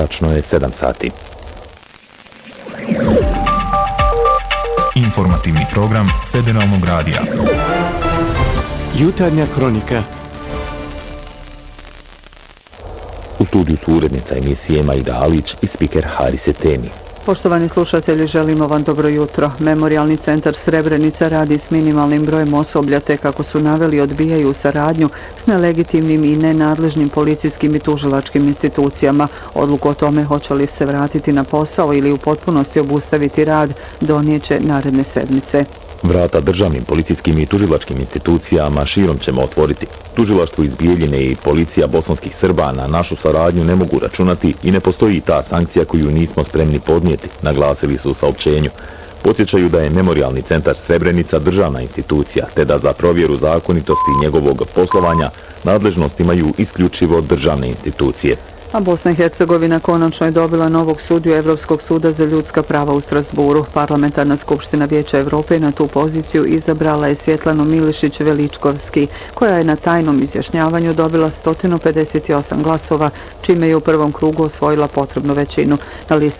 Tačno je 7 sati. Informativni program Federalnog radija. Jutarnja kronika. U studiju su urednica emisije Maida Alić i spiker Haris Etemi. Poštovani slušatelji, želimo vam dobro jutro. Memorijalni centar Srebrenica radi s minimalnim brojem osoblja, te kako su naveli odbijaju saradnju s nelegitimnim i nenadležnim policijskim i tužilačkim institucijama. Odluku o tome hoće li se vratiti na posao ili u potpunosti obustaviti rad donijeće naredne sedmice. Vrata državnim policijskim i tužilačkim institucijama širom ćemo otvoriti. Tužilaštvo iz Bijeljine i policija bosanskih Srba na našu saradnju ne mogu računati i ne postoji ta sankcija koju nismo spremni podnijeti, naglasili su u saopćenju. Podsjećaju da je Memorijalni centar Srebrenica državna institucija, te da za provjeru zakonitosti njegovog poslovanja nadležnost imaju isključivo državne institucije. A Bosna i Hercegovina konačno je dobila novog sudiju Evropskog suda za ljudska prava u Strasburu. Parlamentarna skupština Vijeća Evrope na tu poziciju izabrala je Svjetlanu Milišić-Veličkovski, koja je na tajnom izjašnjavanju dobila 158 glasova, čime je u prvom krugu osvojila potrebnu većinu. Na listi